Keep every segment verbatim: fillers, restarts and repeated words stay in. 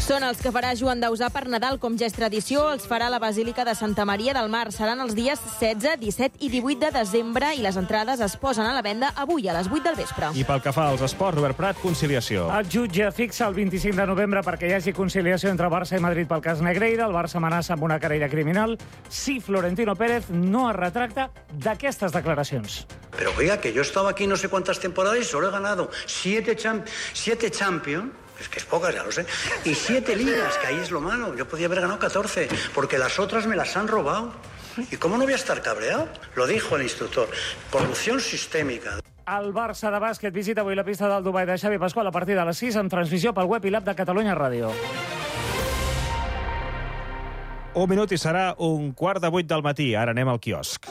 Són els que farà Joan Dausà per Nadal. Com ja és tradició, els farà a la Basílica de Santa Maria del Mar. Seran els dies setze, disset i divuit de desembre i les entrades es posen a la venda avui a les vuit del vespre. I pel que fa als esports, Robert Prat, conciliació. El jutge fixa el vint-i-cinc de novembre perquè hi hagi conciliació entre Barça i Madrid pel cas Negreira. El Barça amenaça amb una querella criminal si Florentino Pérez no es retracta d'aquestes declaracions. Pero oiga, que yo he estado aquí no sé cuántas temporadas y solo he ganado siete, champ siete Champions. Es que es pocas, ya lo sé. Y siete ligas, que ahí es lo malo. Yo podía haber ganado catorce, porque las otras me las han robado. ¿Y cómo no voy a estar cabreado? Lo dijo el instructor. Corrupción sistémica. El Barça de bàsquet visita avui la pista del Dubai de Xavi Pasqual a partir de les sis amb transmissió pel web i l'app de Catalunya Ràdio. Un minut i serà un quart de vuit del matí. Ara anem al quiosc.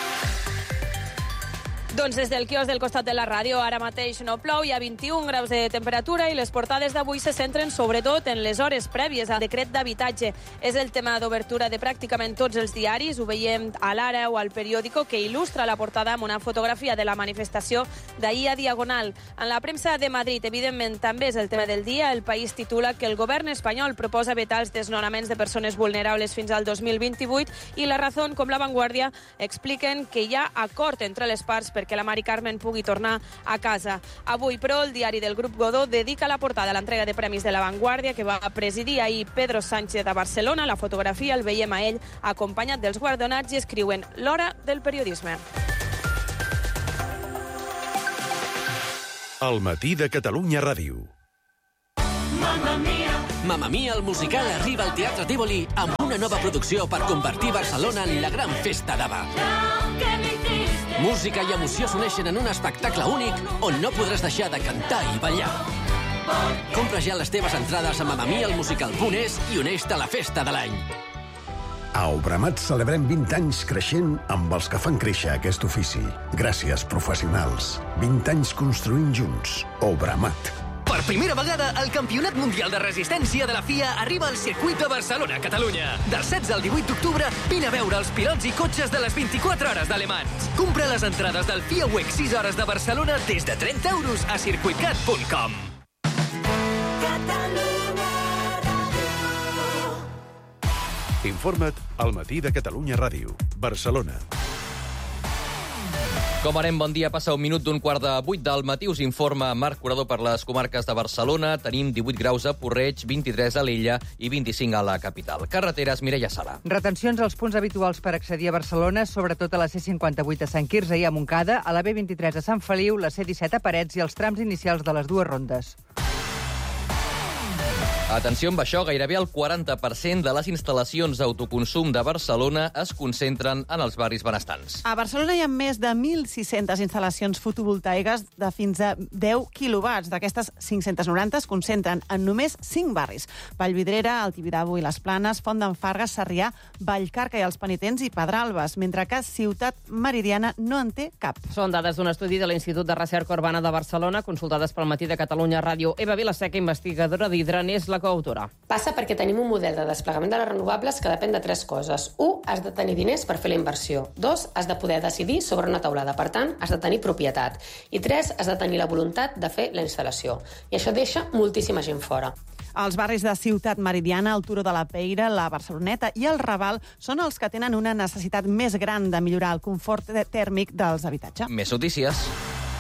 Doncs des del quiosc del costat de la ràdio, ara mateix no plou, hi ha vint-i-un graus de temperatura i les portades d'avui se centren sobretot en les hores prèvies al decret d'habitatge. És el tema d'obertura de pràcticament tots els diaris, ho veiem a l'Ara o al Periódico, que il·lustra la portada amb una fotografia de la manifestació d'ahir a Diagonal. En la premsa de Madrid, evidentment, també és el tema del dia. El País titula que el govern espanyol proposa vetar els desnonaments de persones vulnerables fins al dos mil vint-i-vuit i La Razón, com La Vanguardia, expliquen que hi ha acord entre les parts per que la Mari Carmen pugui tornar a casa. Avui, però, el diari del Grup Godó dedica la portada a l'entrega de premis de La Vanguardia que va presidir ahir Pedro Sánchez a Barcelona. La fotografia el veiem a ell acompanyat dels guardonats i escriuen l'hora del periodisme. El matí de Catalunya Ràdio. Mamma Mia. Mamma Mia, el musical, arriba al Teatre Tívoli amb una nova producció per convertir Barcelona en la gran festa d'Ava. Música i emoció s'uneixen en un espectacle únic on no podràs deixar de cantar i ballar. Compra ja les teves entrades a mamma mia el musical punt es i uneix-te a la festa de l'any. A Obramat celebrem vint anys creixent amb els que fan créixer aquest ofici. Gràcies, professionals. vint anys construint junts. Obramat. Per primera vegada, el Campionat Mundial de Resistència de la F I A arriba al circuit de Barcelona, Catalunya. Del setze al divuit d'octubre, vine a veure els pilots i cotxes de les vint-i-quatre hores d'Alemans. Compra les entrades del F I A Week sis hores de Barcelona des de trenta euros a circuitcat punt com. Informa't al matí de Catalunya Ràdio. Barcelona. Com anem, bon dia. Passa un minut d'un quart de vuit del matí. Us informa Marc Curador per les comarques de Barcelona. Tenim divuit graus a Porreig, vint-i-tres a l'Ella i vint-i-cinc a la capital. Carreteres, Mireia Sala. Retencions als punts habituals per accedir a Barcelona, sobretot a la C cinquanta-vuit a Sant Quirze i a Montcada, a la B vint-i-tres a Sant Feliu, la C disset a Parets i els trams inicials de les dues rondes. Atenció amb això, gairebé el quaranta per cent de les instal·lacions d'autoconsum de Barcelona es concentren en els barris benestants. A Barcelona hi ha més de mil sis-centes instal·lacions fotovoltaiques de fins a deu quilowatts. D'aquestes cinc-centes noranta es concentren en només cinc barris: Vallvidrera, el Tibidabo i les Planes, Font d'en Fargues, Sarrià, Vallcarca i els Penitents i Pedralbes, mentre que Ciutat Meridiana no en té cap. Són dades d'un estudi de l'Institut de Recerca Urbana de Barcelona, consultades pel Matí de Catalunya Ràdio. Eva Vilaseca, investigadora d'Hidran, és la coautora. Passa perquè tenim un model de desplegament de les renovables que depèn de tres coses. Un, has de tenir diners per fer la inversió. Dos, has de poder decidir sobre una teulada. Per tant, has de tenir propietat. I tres, has de tenir la voluntat de fer la instal·lació. I això deixa moltíssima gent fora. Els barris de Ciutat Meridiana, el Turó de la Peira, la Barceloneta i el Raval són els que tenen una necessitat més gran de millorar el confort tèrmic dels habitatges. Més notícies.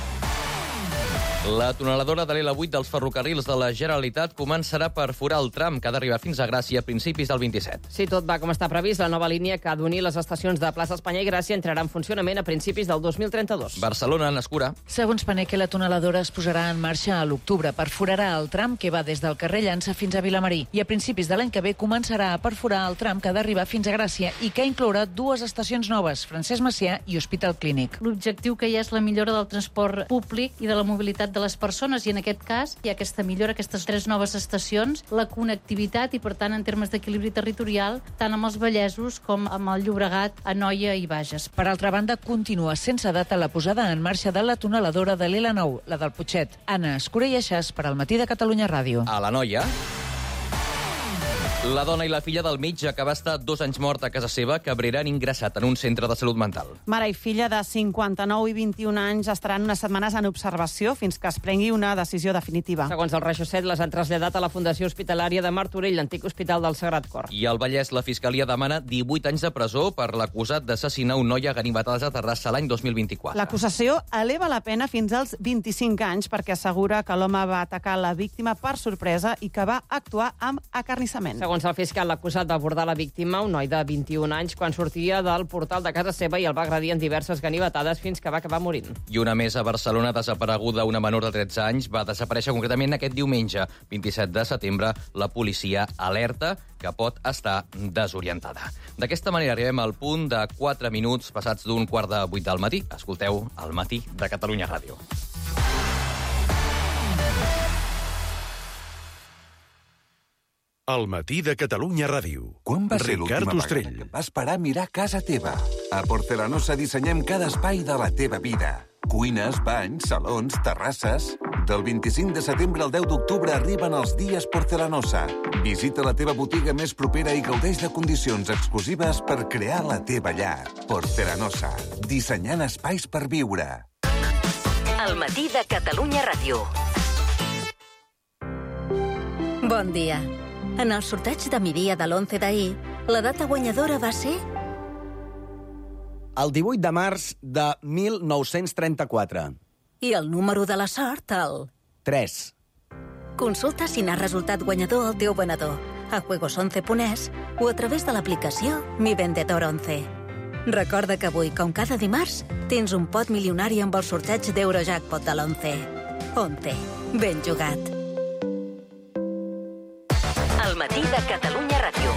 La tuneladora de l'L vuit dels ferrocarrils de la Generalitat començarà per forar el tram que ha d'arribar fins a Gràcia a principis del vint-i-set. Si tot va com està previst, la nova línia que ha d'unir les estacions de Plaça Espanya i Gràcia entrarà en funcionament a principis del dos mil trenta-dos. Barcelona, n'escura. Segons Paneque, la tuneladora es posarà en marxa a l'octubre. Perforarà el tram que va des del carrer Llança fins a Vilamarí i a principis de l'any que ve començarà a perforar el tram que ha d'arribar fins a Gràcia i que inclourà dues estacions noves, Francesc Macià i Hospital Clínic. L'objectiu que hi ha és la millora del transport públic i de la mobilitat de les persones i en aquest cas hi ha aquesta millora, aquestes tres noves estacions, la connectivitat i per tant en termes d'equilibri territorial tant amb els vallesos com amb el Llobregat, Anoia i Bages. Per altra banda, continua sense data la posada en marxa de la tuneladora de l'L nou, la del Putxet. Anna Escura i Aixàs per al Matí de Catalunya Ràdio. A l'Anoia. La dona i la filla del metge que va estar dos anys mort a casa seva que Cabrera han ingressat en un centre de salut mental. Mare i filla de cinquanta-nou i vint-i-un anys estaran unes setmanes en observació fins que es prengui una decisió definitiva. Segons el Reixosset, les han traslladat a la Fundació Hospitalària de Martorell, l'antic Hospital del Sagrat Cor. I al Vallès, la Fiscalia demana divuit anys de presó per l'acusat d'assassinar un noi a ganivetades a Terrassa l'any dos mil vint-i-quatre. L'acusació eleva la pena fins als vint-i-cinc anys perquè assegura que l'home va atacar la víctima per sorpresa i que va actuar amb acardissament. Segons el fiscal, l'acusat va abordar la víctima, un noi de vint-i-un anys, quan sortia del portal de casa seva i el va agredir en diverses ganivetades fins que va acabar morint. I una més a Barcelona, desapareguda una menor de tretze anys, va desaparèixer concretament aquest diumenge, vint-i-set de setembre. La policia alerta que pot estar desorientada. D'aquesta manera arribem al punt de quatre minuts passats d'un quart de vuit del matí. Escolteu El matí de Catalunya Ràdio. El matí de Catalunya Ràdio. Quan va ser Ricard l'última Ostrell. vegada que vas parar a mirar casa teva? A Porcelanosa dissenyem cada espai de la teva vida. Cuines, banys, salons, terrasses... Del vint-i-cinc de setembre al deu d'octubre arriben els dies Porcelanosa. Visita la teva botiga més propera i gaudeix de condicions exclusives per crear la teva llar. Porcelanosa. Dissenyant espais per viure. El matí de Catalunya Ràdio. Bon dia. En el sorteig de migdia de l'onze d'ahir, la data guanyadora va ser... El divuit de març de mil nou-cents trenta-quatre. I el número de la sort, el... tres. Consulta si n'ha resultat guanyador el teu venedor a juegos once punt es o a través de l'aplicació Mi Vendedor once. Recorda que avui, com cada dimarts, tens un pot milionari amb el sorteig d'Eurojackpot de l'onze. once. Ben jugat. El matí de Catalunya Ràdio.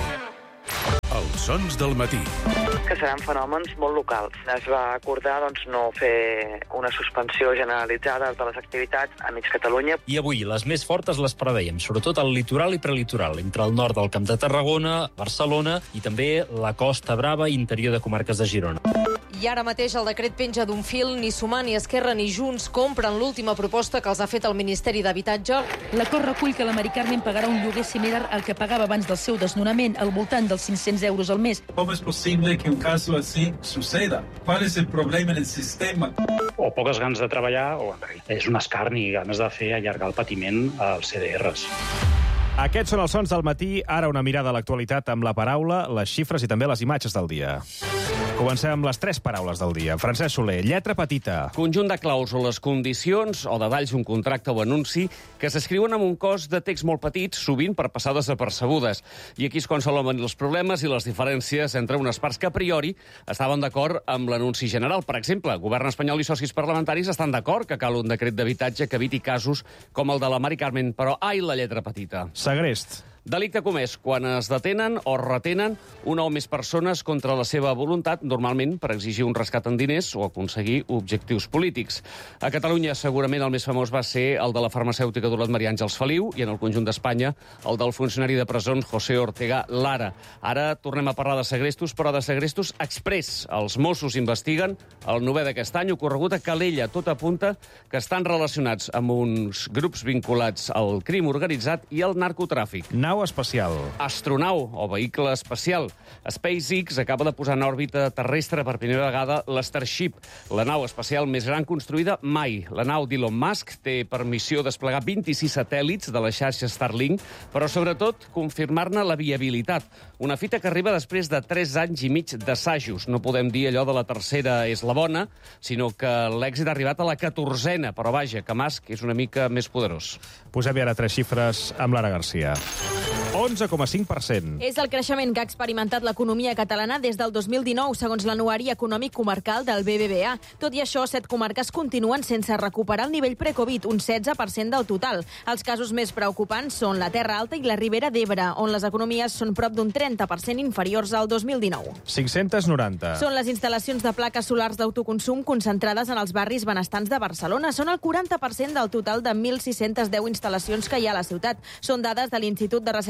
Els sons del matí. Que seran fenòmens molt locals. Es va acordar doncs, no fer una suspensió generalitzada de les activitats a mig Catalunya. I avui les més fortes les preveiem, sobretot al litoral i prelitoral, entre el nord del Camp de Tarragona, Barcelona i també la Costa Brava i interior de comarques de Girona. I ara mateix el decret penja d'un fil. Ni Sumar, ni Esquerra, ni Junts compren l'última proposta que els ha fet el Ministeri d'Habitatge. L'acord recull que la Mari Carmen pagarà un lloguer similar al que pagava abans del seu desnonament, al voltant dels cinc-cents euros al mes. Com és possible que un cas així suceda? Qual és el problema en el sistema? O poques ganes de treballar, o és un escarni, ganes de fer allargar el patiment als C D Rs. Aquests són els sons del matí. Ara una mirada a l'actualitat amb la paraula, les xifres i també les imatges del dia. Comencem amb les tres paraules del dia. Francesc Soler, lletra petita. Conjunt de clàusules, condicions o detalls d'un contracte o anunci que s'escriuen amb un cos de text molt petit, sovint per passar desapercebudes. I aquí és quan s'alomen els problemes i les diferències entre unes parts que a priori estaven d'acord amb l'anunci general. Per exemple, el govern espanyol i socis parlamentaris estan d'acord que cal un decret d'habitatge que eviti casos com el de la Mari Carmen, però ai, la lletra petita. Segrest. Delicte comès quan es detenen o retenen una o més persones contra la seva voluntat, normalment per exigir un rescat en diners o aconseguir objectius polítics. A Catalunya segurament el més famós va ser el de la farmacèutica Dolors Maria Àngels Feliu i en el conjunt d'Espanya el del funcionari de presons José Ortega Lara. Ara tornem a parlar de segrestos, però de segrestos express. Els Mossos investiguen el novè d'aquest any ocorregut a Calella. Tot apunta que estan relacionats amb uns grups vinculats al crim organitzat i al narcotràfic. Nau espacial. Astronau o vehicle espacial. SpaceX acaba de posar en òrbita terrestre per primera vegada l'Starship, la nau espacial més gran construïda mai. La nau d'Elon Musk té per missió desplegar vint-i-sis satèl·lits de la xarxa Starlink, però sobretot confirmar-ne la viabilitat. Una fita que arriba després de tres anys i mig d'assajos. No podem dir allò de la tercera és la bona, sinó que l'èxit ha arribat a la catorzena, però vaja, que Musk és una mica més poderós. Posem ara tres xifres amb Lara Garcia. onze coma cinc per cent. És el creixement que ha experimentat l'economia catalana des del dos mil dinou, segons l'anuari econòmic comarcal del B B V A. Tot i això, set comarques continuen sense recuperar el nivell pre-Covid, un setze per cent del total. Els casos més preocupants són la Terra Alta i la Ribera d'Ebre, on les economies són prop d'un trenta per cent inferiors al dos mil dinou. cinc-cents noranta. Són les instal·lacions de plaques solars d'autoconsum concentrades en els barris benestants de Barcelona. Són el quaranta per cent del total de mil sis-cents deu instal·lacions que hi ha a la ciutat. Són dades de l'Institut de Recerca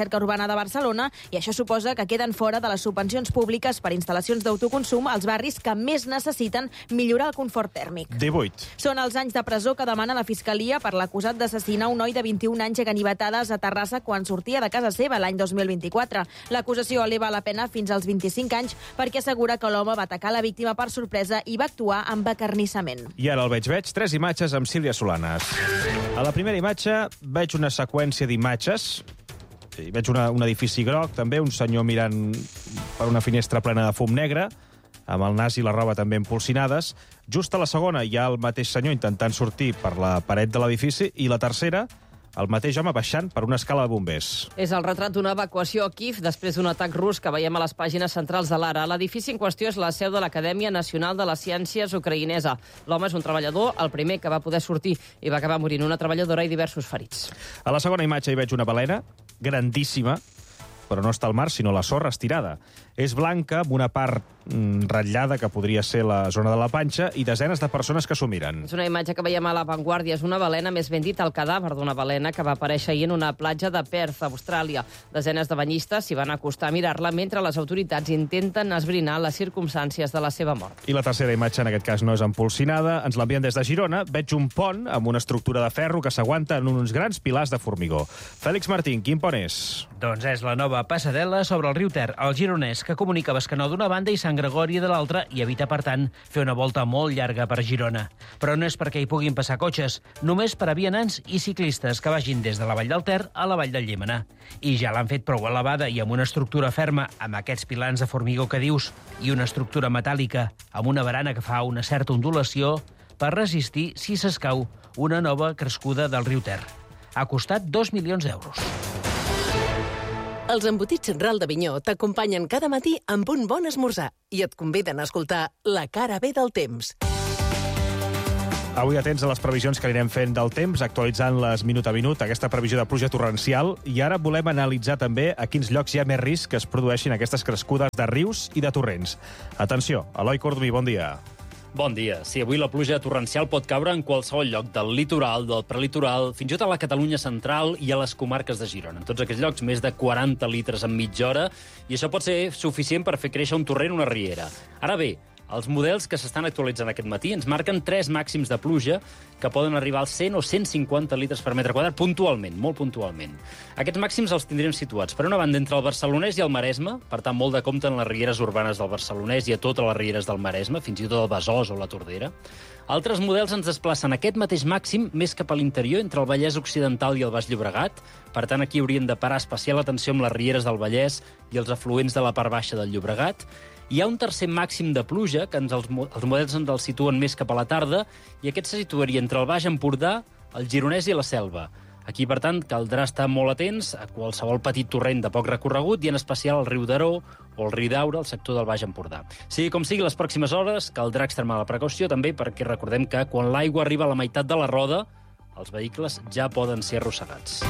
comarca urbana de Barcelona i això suposa que queden fora de les subvencions públiques per instal·lacions d'autoconsum als barris que més necessiten millorar el confort tèrmic. divuit. Són els anys de presó que demana la Fiscalia per l'acusat d'assassinar un noi de vint-i-un anys a ganivetades a Terrassa quan sortia de casa seva l'any dos mil vint-i-quatre. L'acusació eleva la pena fins als vint-i-cinc anys perquè assegura que l'home va atacar la víctima per sorpresa i va actuar amb acarnissament. I ara el veig-veig, tres imatges amb Sílvia Solanes. A la primera imatge veig una seqüència d'imatges. Hi veig una, un edifici groc, també, un senyor mirant per una finestra plena de fum negre, amb el nas i la roba també empolsinades. Just a la segona hi ha el mateix senyor intentant sortir per la paret de l'edifici i la tercera, el mateix home baixant per una escala de bombers. És el retrat d'una evacuació a Kíev després d'un atac rus que veiem a les pàgines centrals de l'Ara. L'edifici en qüestió és la seu de l'Acadèmia Nacional de les Ciències ucraïnesa. L'home és un treballador, el primer que va poder sortir i va acabar morint una treballadora i diversos ferits. A la segona imatge hi veig una balena grandíssima, però no està al mar, sinó la sorra estirada. És blanca, amb una part mm, ratllada, que podria ser la zona de la panxa, i desenes de persones que s'ho miren. És una imatge que veiem a La Vanguardia. És una balena, més ben dit, el cadàver d'una balena que va aparèixer ahir en una platja de Perth, Austràlia. Desenes de banyistes s'hi van acostar a mirar-la mentre les autoritats intenten esbrinar les circumstàncies de la seva mort. I la tercera imatge, en aquest cas, no és empolsinada. Ens l'envien des de Girona. Veig un pont amb una estructura de ferro que s'aguanta en uns grans pilars de formigó. Fèlix Martín, quin pont és? Doncs és la nova passarel·la sobre el riu Ter, el Gironès, que comunica Bescanó d'una banda i Sant Gregori de l'altra i evita, per tant, fer una volta molt llarga per Girona. Però no és perquè hi puguin passar cotxes, només per a vianants i ciclistes que vagin des de la Vall del Ter a la Vall del Llémena. I ja l'han fet prou elevada i amb una estructura ferma, amb aquests pilars de formigó que dius, i una estructura metàl·lica, amb una barana que fa una certa ondulació, per resistir si s'escau una nova crescuda del riu Ter. Ha costat dos milions d'euros. Els embotits Ral d'Avinyó t'acompanyen cada matí amb un bon esmorzar i et conviden a escoltar La cara B del temps. Avui atents a les previsions que anirem fent del temps, actualitzant-les minut a minut, aquesta previsió de pluja torrencial, i ara volem analitzar també a quins llocs hi ha més risc que es produeixin aquestes crescudes de rius i de torrents. Atenció, Eloi Cordomí, bon dia. Bon dia. Sí, avui la pluja torrencial pot caure en qualsevol lloc del litoral, del prelitoral, fins i tot a la Catalunya central i a les comarques de Girona. En tots aquests llocs, més de quaranta litres en mitja hora, i això pot ser suficient per fer créixer un torrent o una riera. Ara bé, els models que s'estan actualitzant aquest matí ens marquen tres màxims de pluja que poden arribar als cent o cent cinquanta litres per metre quadrat puntualment, molt puntualment. Aquests màxims els tindrem situats, per una banda, entre el Barcelonès i el Maresme, per tant, molt de compte en les rieres urbanes del Barcelonès i a totes les rieres del Maresme, fins i tot el Besòs o la Tordera. Altres models ens desplacen aquest mateix màxim més cap a l'interior, entre el Vallès Occidental i el Baix Llobregat. Per tant, aquí haurien de parar especial atenció amb les rieres del Vallès i els afluents de la part baixa del Llobregat. Hi ha un tercer màxim de pluja, que ens els, els models ens el situen més cap a la tarda, i aquest se situaria entre el Baix Empordà, el Gironès i la Selva. Aquí, per tant, caldrà estar molt atents a qualsevol petit torrent de poc recorregut, i en especial el riu Daró o el riu Daura, al sector del Baix Empordà. Sigui com sigui, les pròximes hores caldrà extremar la precaució, també, perquè recordem que quan l'aigua arriba a la meitat de la roda, els vehicles ja poden ser arrossegats.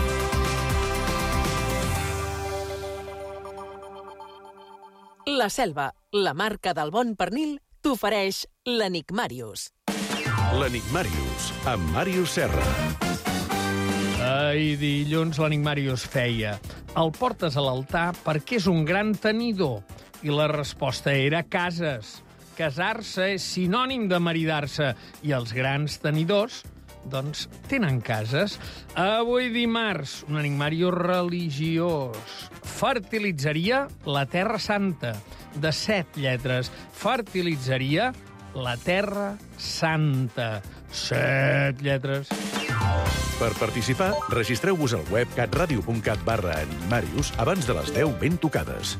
La Selva, la marca del bon pernil, t'ofereix l'Enigmàrius. L'Enigmàrius, amb Màrius Serra. Ai, dilluns l'Enigmàrius feia: el portes a l'altar perquè és un gran tenidor. I la resposta era cases. Casar-se és sinònim de maridar-se. I els grans tenidors, doncs, tenen cases. Avui dimarts, un enigmàrius religiós. Fertilitzaria la Terra Santa. De set lletres. Fertilitzaria la Terra Santa. Set lletres. Per participar, registreu-vos al web catradio.cat barra enigmàrius abans de les deu ben tocades.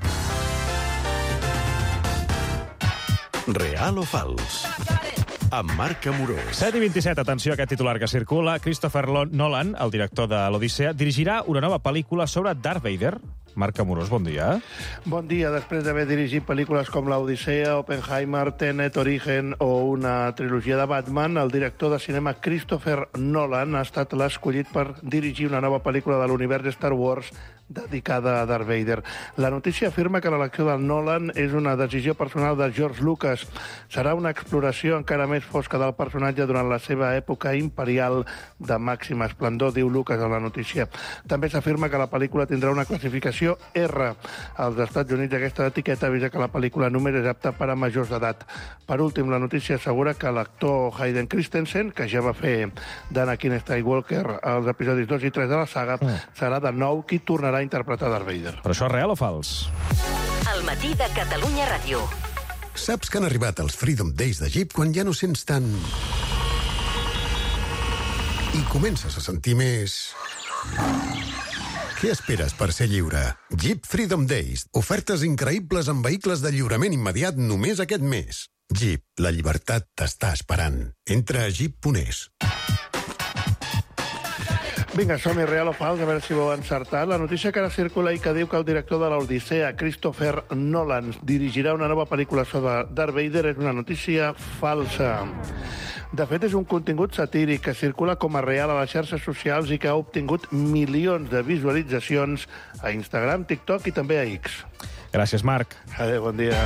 Real o fals? Amb Marc Amorós. set i vint-i-set, atenció a aquest titular que circula. Christopher Nolan, el director de l'Odissea, dirigirà una nova pel·lícula sobre Darth Vader. Marc Amorós, bon dia. Bon dia. Després d'haver dirigit pel·lícules com l'Odissea, Oppenheimer, Tenet, Origen o una trilogia de Batman, el director de cinema Christopher Nolan ha estat l'escollit per dirigir una nova pel·lícula de l'univers de Star Wars dedicada a Darth Vader. La notícia afirma que l'elecció del Nolan és una decisió personal de George Lucas. Serà una exploració encara més fosca del personatge durant la seva època imperial de màxima esplendor, diu Lucas a la notícia. També s'afirma que la pel·lícula tindrà una classificació R. Als Estats Units aquesta etiqueta avisa que la pel·lícula només és apta per a majors d'edat. Per últim, la notícia assegura que l'actor Hayden Christensen, que ja va fer d'Anakin Skywalker als episodis dos i tres de la saga, mm. serà de nou qui tornarà a interpretar Darth Vader. Però això és real o fals? El matí de Catalunya Ràdio. Saps que han arribat els Freedom Days de Jeep quan ja no sents tant... i comences a sentir més... Què esperes per ser lliure? Jeep Freedom Days. Ofertes increïbles en vehicles de lliurament immediat només aquest mes. Jeep, la llibertat t'està esperant. Entra a jeep punt es. Vinga, som-hi, real o fals, a veure si ho heu encertat. La notícia que ara circula i que diu que el director de l'Odissea, Christopher Nolan, dirigirà una nova pel·lícula sobre Darth Vader és una notícia falsa. De fet, és un contingut satíric que circula com a real a les xarxes socials i que ha obtingut milions de visualitzacions a Instagram, TikTok i també a X. Gràcies, Marc. Adéu, bon dia.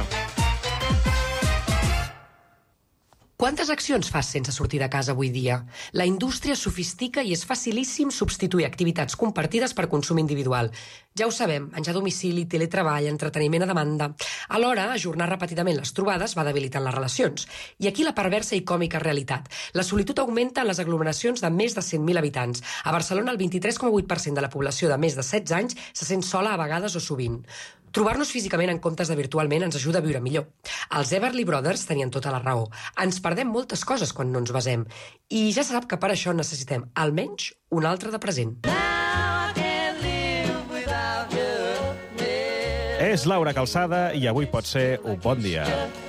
Quantes accions fas sense sortir de casa avui dia? La indústria sofistica i és facilíssim substituir activitats compartides per consum individual. Ja ho sabem, menjar a domicili, teletreball, entreteniment a demanda. Alhora, ajornar repetidament les trobades va debilitant les relacions. I aquí la perversa i còmica realitat. La solitud augmenta en les aglomeracions de més de cent mil habitants. A Barcelona, el vint-i-tres coma vuit per cent de la població de més de setze anys se sent sola a vegades o sovint. Trobar-nos físicament en comptes de virtualment ens ajuda a viure millor. Els Everly Brothers tenien tota la raó. Ens perdem moltes coses quan no ens basem. I ja se sap que per això necessitem almenys un altre de present. És Laura Calçada i avui pot ser un bon dia.